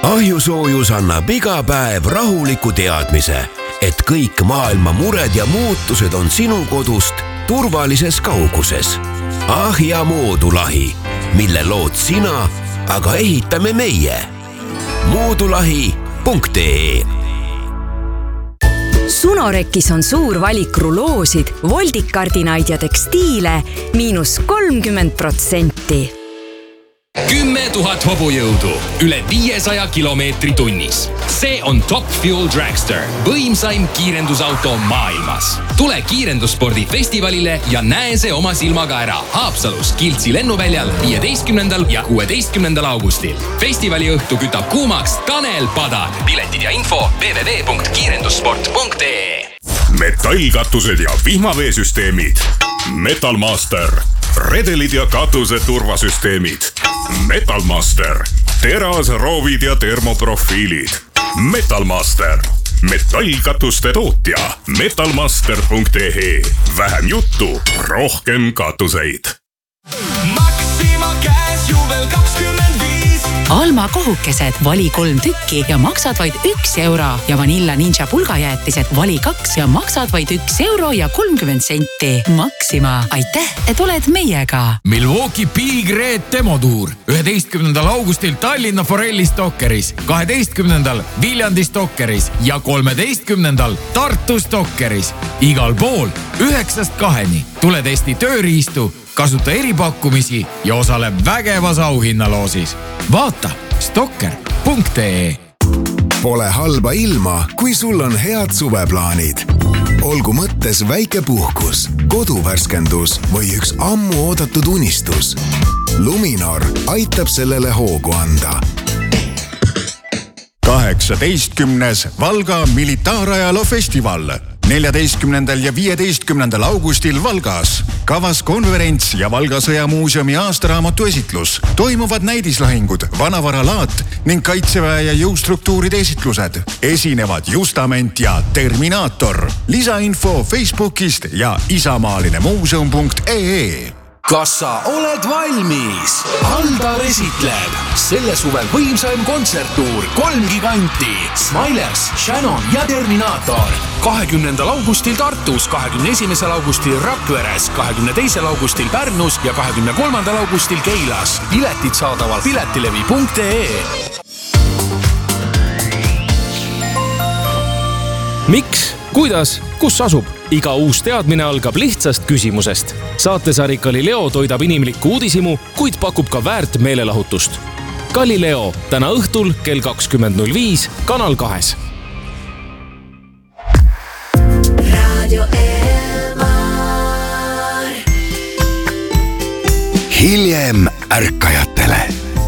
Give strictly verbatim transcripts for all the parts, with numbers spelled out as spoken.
Ahjusoojus annab iga päev rahuliku teadmise, et kõik maailma mured ja muutused on sinu kodust turvalises kauguses. Ahja moodulahi, mille lood sina, aga ehitame meie. moodulahi punkt ee Sunorekis on suur valik ruloosid, voldikardinaid ja tekstiile miinus kolmkümmend protsenti. Kümme tuhat hobujõudu, üle viiesaja kilomeetri tunnis. See on Top Fuel Dragster, võimsaim kiirendusauto maailmas. Tule kiirendusspordi festivalile ja näe see oma silmaga ära Haapsalus Kiltsi lennuväljal viieteistkümnendal ja kuueteistkümnendal augustil. Festivali õhtu kütab kuumaks Tanel Padar. Piletid ja info w w w punkt kiirendussport punkt ee. Metallkatused ja vihmaveesüsteemid. Metalmaster. Redelid ja katuse turvasüsteemid. Metalmaster. Teras, roovid ja termoprofiilid. Metalmaster. Metallkatuste tootja. metalmaster punkt ee. Vähem juttu, rohkem katuseid. Maxima käes juubel kakskümmend viis. Alma kohukesed vali kolm tükki ja maksad vaid üks euro ja Vanilla Ninja pulgajäätised vali kaks ja maksad vaid üks euro ja kolmkümmend senti. Maxima, aitäh, et oled meiega. Milwaukee Big Red demotuur üheteistkümnendal augustil Tallinna Forelli Stokkeris, kaheteistkümnendal Viljandi Stokkeris ja kolmeteistkümnendal Tartu Stokkeris. Igal pool üheksast kaheni. Tule testi tööriistu, kasuta eripakkumisi ja osale vägevas auhinnaloosis. Vaata stokker punkt ee. Pole halba ilma, kui sul on head suveplaanid. Olgu mõttes väike puhkus, koduvärskendus või üks ammu oodatud unistus. Luminor aitab sellele hoogu anda. kaheksateistkümnes Valga militaarajaloo festival. neljateistkümnendal ja viieteistkümnendal augustil Valgas. Kavas konverents ja Valga sõjamuuseumi aastaraamatu esitlus. Toimuvad näidislahingud, vanavaralaat ning kaitseväe ja jõustruktuuride esitlused. Esinevad Justament ja Terminaator. Lisainfo Facebookist ja isamaaline muuseum punkt ee. Kas sa oled valmis? Aldar esitleb selle suvel võimsaim kontserttuur kolm giganti. Smilers, Shannon ja Terminaator. kahekümnendal augustil Tartus, kahekümne esimesel augustil Rakveres, kahekümne teisel augustil Pärnus ja kahekümne kolmandal augustil Keilas. Piletid saadaval piletilevi punkt ee. Miks? Kuidas? Kus asub? Iga uus teadmine algab lihtsast küsimusest. Saatesari Galileo toidab inimlikku uudisimu, kuid pakub ka väärt meelelahutust. Galileo täna õhtul kell kakskümmend null viis Kanal kahes. Radio Elmar. Hiljem ärkajatele.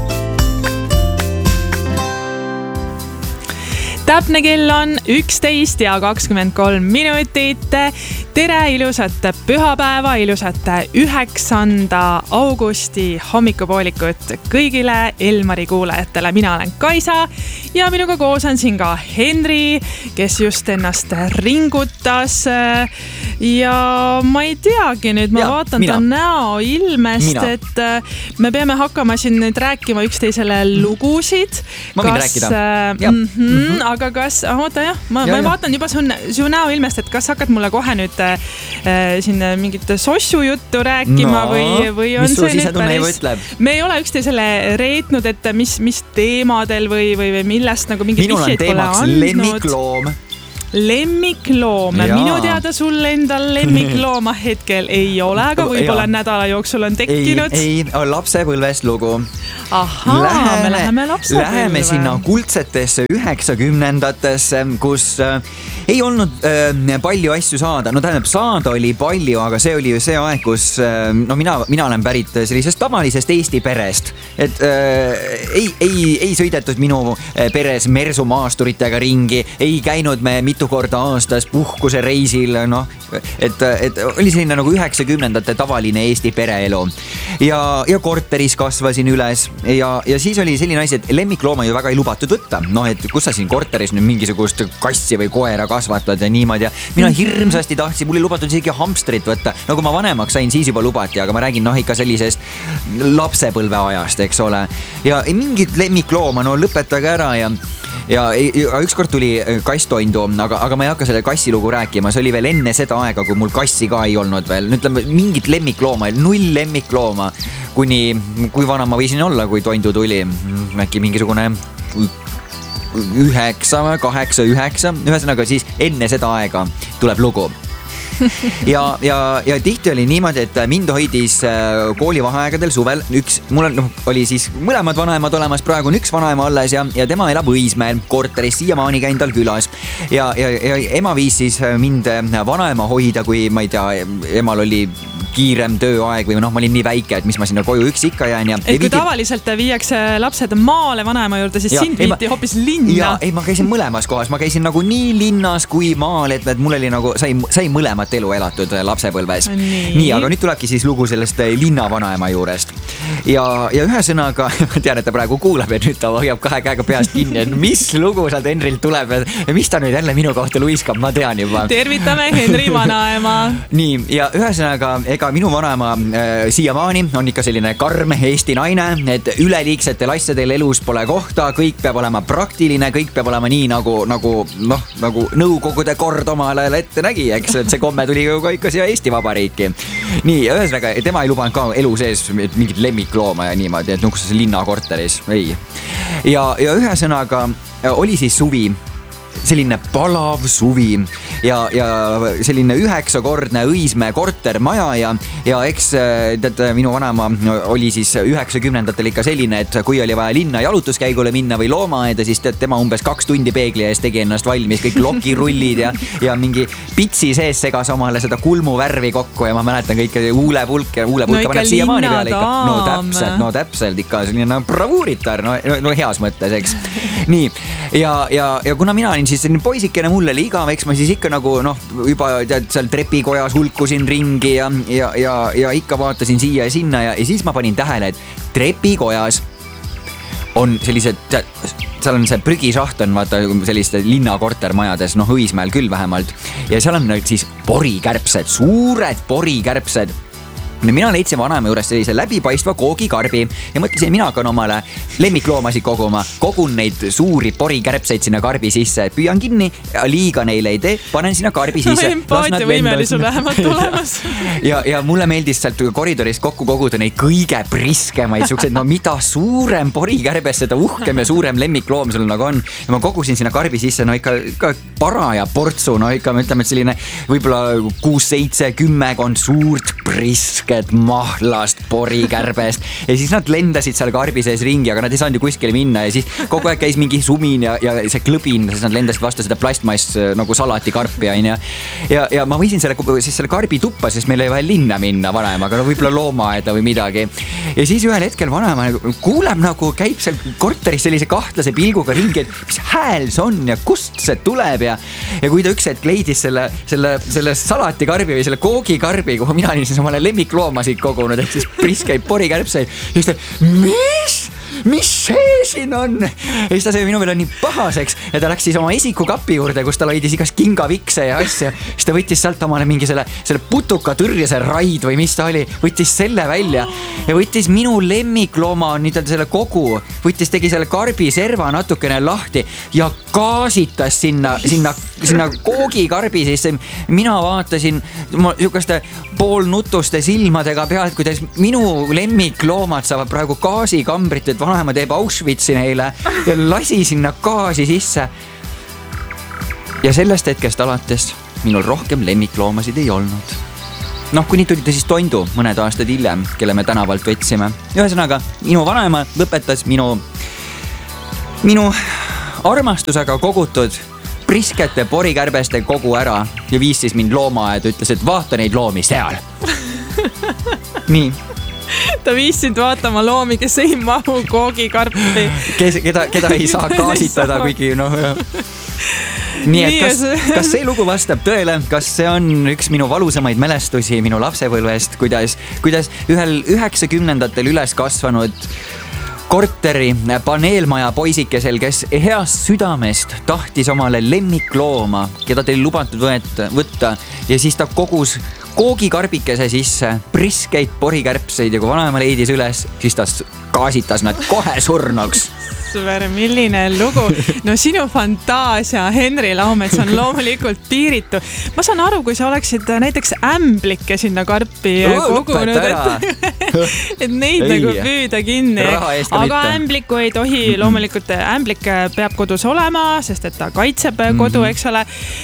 Täpne kell on üksteist ja kakskümmend kolm minutit. Tere, ilusat pühapäeva, ilusat üheksanda augusti hommikupoolikut kõigile Elmari kuulajatele. Mina olen Kaisa ja minuga koos on siin ka Henri, kes just ennast ringutas. Ja ma ei teagi nüüd, ma ja, vaatan mina. Ta näo ilmest, mina. Et me peame hakkama siin nüüd rääkima üksteisele lugusid. Ma võin rääkida. Ja. Mm-hmm, mm-hmm. Aga kas, oota jah, ma, ja, ma vaatan juba su, su näo ilmest, et kas hakkad mulle kohe nüüd äh, siin mingit sossu juttu rääkima no, või, või on see nüüd päris... Me ei ole üksteisele reetnud, et mis, mis teemadel või, või, või millest nagu mingi minul on teemaks lemmikloom. Lemmikloom. Minu teada sul endal lemmiklooma hetkel ei ole, aga võib-olla ja. Nädala jooksul on tekkinud. Ei, ei, lapsepõlvest lugu. Ahaa, läheme, me läheme lapsepõlve. Läheme sinna kuldsetesse üheksakümnendatesse, kus äh, ei olnud äh, palju asju saada. No tähendab, saada oli palju, aga see oli ju see aeg, kus äh, no mina, mina olen pärit sellisest tavalisest Eesti perest. Et äh, ei, ei, ei sõidetud minu peres mersumaasturitega ringi, ei käinud me mitte mitu korda aastas puhkuse reisil, noh, et, et oli selline nagu üheksakümnendate tavaline Eesti pereelu. Ja, ja korteris kasvasin üles ja, ja siis oli selline asi, et lemmiklooma ju väga ei lubatud võtta. Noh, et kus sa siin korteris nüüd mingisugust kassi või koera kasvatad ja niimoodi ja mina hirmsasti tahtsin, mul ei lubatud isegi hamstrit võtta. No kui ma vanemaks sain, siis juba lubati, aga ma räägin noh ikka sellisest lapsepõlve ajast, eks ole. Ja mingit lemmiklooma, no lõpetage ära ja Ja, ja ükskord tuli kass toindu, aga, aga ma ei hakka selle kassi lugu rääkima, see oli veel enne seda aega, kui mul kassi ka ei olnud veel. Nüüd ütleme, mingit lemmiklooma, null lemmiklooma, kuni, kui vana ma võisin olla, kui toindu tuli. Äkki mingisugune üheksa, kaheksa, üheksa, ühesõnaga siis enne seda aega tuleb lugu. ja, ja, ja tihti oli niimoodi, et mind hoidis koolivaheaegadel suvel üks, mul on, noh, oli siis mõlemad vanaemad olemas, praegu on üks vanaema alles ja, ja tema elab Õismäel korteris, siiamaani käin tal külas. Ja, ja, ja ema viis siis mind vanaema hoida, kui ma ei tea, emal oli kiirem tööaeg või noh, ma olin nii väike, et mis ma sinna koju üks ikka jään. Ja, et kui viidi... tavaliselt viiakse lapsed maale vanaema juurde, siis ja, sind viiti ma... hoopis linna. Ja, ei, ma käisin mõlemas kohas, ma käisin nagu nii linnas kui maal, et, et mul oli nagu, sai, sai mõlemat elu elatud lapsepõlves. Nii. nii, aga nüüd tulebki siis lugu sellest linna vanaema juurest. Ja, ja ühesõnaga, ma tean, et ta praegu kuulab ja nüüd ta hoiab kahe käega peast kinni, et mis lugu sealt Henrilt tuleb ja mis ta nüüd jälle minu kohta luiskab, ma tean juba. Tervitame Henri vanaema. nii, ja ühesõnaga, ega minu vanaema äh, siiamaani on ikka selline karm Eesti naine, et üleliigsetel asjadel elus pole kohta, kõik peab olema praktiline, kõik peab olema nii nagu, nagu, noh, nagu nõukogude kord omal ajal ette nägi, eks, et see komme tuli ju ka ikka siia Eesti Vabariiki. nii, ühesõnaga, tema ei lubanud ka elu sees mingit lemmiklooma ja niimoodi, et nuhkus linnakorteris, ei. ja, ja ühesõnaga oli siis suvi, selline palav suvi ja, ja selline üheksakordne Õismäe kortermaja ja, ja eks tead, minu vanaema oli siis üheksakümnendatel ikka selline, et kui oli vaja linna jalutuskäigule minna või loomaaeda, siis tead, tema umbes kaks tundi peegli ees tegi ennast valmis, kõik lokirullid ja, ja mingi pitsi sees segas omale seda kulmu värvi kokku ja ma mäletan kõike huulepulk ja huulepulka no paneb siiamaani peale ikka. No täpselt, no täpselt ikka selline no, bravuuritar, no, no heas mõttes, eks. nii, ja, ja, ja kuna mina olin siis selline poisikene, mulle oli igav, eks ma siis ikka nagu noh, juba tead, seal trepikojas hulkusin ringi ja, ja, ja, ja ikka vaatasin siia ja sinna ja, ja siis ma panin tähele, et trepikojas on sellised, seal on see prügisaht on vaata selliste linnakortermajades, noh Õismäel küll vähemalt ja seal on siis porikärbsed, suured porikärbsed. Mina leidsin vanaema juures sellise läbipaistva koogikarbi ja mõtlesin, mina hakkan omale lemmikloomasid koguma, kogun neid suuri porikärbseid sinna karbi sisse, püüan kinni, liiga neile ei tee, panen sinna karbi sisse. Empaatia võime oli sul vähemalt tulemas. ja, ja mulle meeldis sealt koridorist kokku koguda neid kõige priskemaid, suksed, no mida suurem porikärbes, seda uhkem ja suurem lemmikloom sul nagu on. Ja ma kogusin sinna karbi sisse, no ikka, ikka paraja portsu, no ikka me ütleme, et selline võib-olla kuus, seitse, kümmekond suurt prisk et mahlast porikärbest ja siis nad lendasid seal karbi sees ringi, aga nad ei saanud ju kuskile minna ja siis kogu aeg käis mingi sumin ja, ja see klõbin, siis nad lendasid vastu seda plastmass nagu salatikarpi ja, ja, ja ma võisin selle, siis selle karbi tuppa, sest meil ei vaja linna minna vanaemaga, no võib-olla loomaaeda või midagi. Ja siis ühel hetkel vanaema kuuleb nagu, käib seal korteris sellise kahtlase pilguga ringi, et mis hääl see on ja kust see tuleb ja, ja kui ta üks hetk leidis selle, selle, selle salatikarbi või selle koogikarbi, kuhu mina olin siis omale lemmik loomasid kogunud, et siis priskeid porikärbseid ja siis ta, mis? mis see siin on? Ja siis ta sai minu peale nii pahaseks ja ta läks siis oma esikukapi juurde, kus ta loidis igast kingavikse ja asja. Siis ta võttis sealt omale mingi selle, selle putuka tõrjese raid või mis ta oli, võttis selle välja ja võttis minu lemmiklooma, nii selle kogu, võttis, tegi selle karbi serva natukene lahti ja gaasitas sinna, sinna, sinna koogikarbi sisse. Mina vaatasin sihukeste poolnutuste silmadega pealt, kuidas minu lemmikloomad saavad praegu gaasikambrit, et vanaema teeb Auschwitzi neile ja lasi sinna gaasi sisse. Ja sellest hetkest alates minul rohkem lemmikloomasid ei olnud. Noh, kuni tuli ta siis toindu mõned aastad hiljem, kelle me tänavalt võtsime. Ühesõnaga, minu vanaema lõpetas minu, minu armastusega kogutud priskete porikärbeste kogu ära ja viis siis mind loomaaeda, ütles, et vaata neid loomi seal. Nii. Ta viis sind vaatama loomi, kes ei mahu koogikarpi. Kes, keda, keda ei saa gaasitada, kuigi noh. nii et kas, kas see lugu vastab tõele, kas see on üks minu valusamaid mälestusi minu lapsepõlvest, kuidas, kuidas ühel üheksakümnendatel üles kasvanud korteri paneelmaja poisikesel, kes heast südamest tahtis omale lemmiklooma, keda teil lubatud võtta ja siis ta kogus koogikarbikese sisse priskeid porikärbseid ja kui vanaema leidis üles, siis ta gaasitas nad kohe surnuks. Milline lugu. No sinu fantaasia, Henri Laumets, on loomulikult piiritu. Ma saan aru, kui sa oleksid näiteks ämblikke sinna karpi kogunud, et, et neid ei. Nagu püüda kinni. Aga ämblikku ei tohi, loomulikult ämblik peab kodus olema, sest et ta kaitseb kodu, eks ole.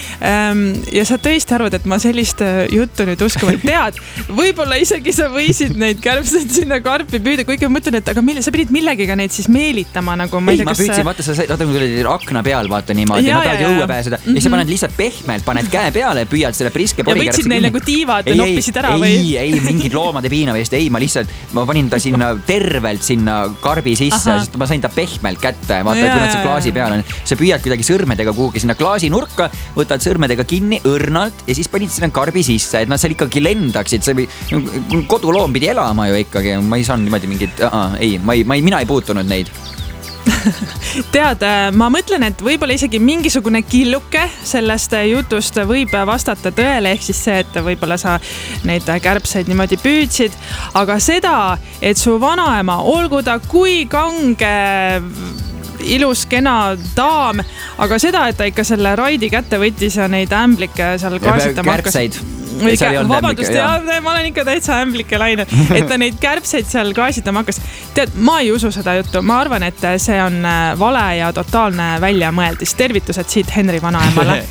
Ja sa tõesti arvad, et ma sellist juttu nüüd uskuma tead. Võib-olla isegi sa võisid neid kärbseid sinna karpi püüda, kuigi ma mõtlen, et aga mille, sa pidid millegiga neid siis meelitama nagu ei, ma püüdsin, vaata sa saad akna peal, vaata niimoodi, nad tahad jõue pääseda mm -hmm. ja sa paned lihtsalt pehmelt, paned käe peale, püüad selle priske porikärbse. Ja võtsid neil nagu tiivad ja noppisid ära või? Ei, ei, mingid loomade piina vist, ei, ma lihtsalt, ma panin ta sinna tervelt sinna karbi sisse, sest ma sain ta pehmelt kätte, vaata, kui nad see klaasi peal on. Sa püüad kuidagi sõrmedega kuhugi sinna klaasi nurka, võtad sõrmedega kinni õrnalt ja siis panid sinna karbi sisse, et nad seal ikkagi lendaksid. Koduloom pidi elama ju ikkagi, ma ei saanud niimoodi mingit, uh, ei, ma ei, ma ei, mina ei puutunud neid. Tead, ma mõtlen, et võib-olla isegi mingisugune killuke sellest jutust võib vastata tõele, ehk siis see, et võib-olla sa neid kärbseid niimoodi püüdsid, aga seda, et su vanaema, olgu ta kui kange ilus, kena daam, aga seda, et ta ikka selle raidi kätte võttis ja neid ämblikke seal kaasitama hakkas. Vabandust, ja, ma olen ikka täitsa ämblike laine, et ta neid kärbseid seal gaasitama hakkas. Tead, ma ei usu seda juttu, ma arvan, et see on vale ja totaalne väljamõeldis. Tervitused siit Henri vanaemale.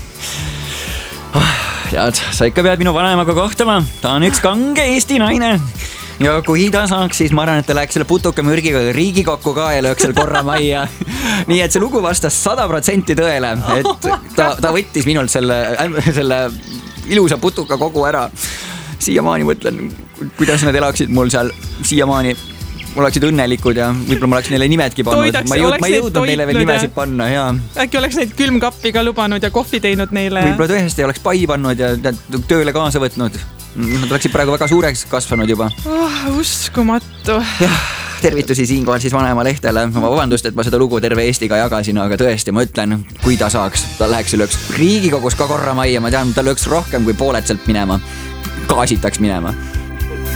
Tead, sa ikka pead minu vanaemaga kohtama, ta on üks kange Eesti naine. Ja kui ta saaks, siis ma arvan, et ta läheks selle putuka mürgiga Riigikokku ka ja lööks seal korra majja. Nii et see lugu vastas sada protsenti tõele, et ta, ta võttis minult selle, selle ilusa putuka kogu ära. Siiamaani mõtlen, kuidas nad elaksid mul seal siiamaani. Oleksid õnnelikud ja võib-olla ma oleks neile nimedki pannud. Toidaks, ma ei, jõud, ma ei jõudnud neile veel nimesid panna. Ja. Äkki oleks neid külmkappi ka lubanud ja kohvi teinud neile. Võib-olla tõesti oleks pai pannud ja tööle kaasa võtnud. Nad oleksid praegu väga suureks kasvanud juba. Oh, uskumatu. Ja, tervitusi siinkohal siis vanema lehtele. Vabandust, et ma seda lugu terve Eestiga jagasin, aga tõesti ma ütlen, kui ta saaks, ta läheks ja lööks Riigikogus ka korra majja. Ma tean, ta lööks rohkem kui pooled sealt minema. Gaasitaks minema.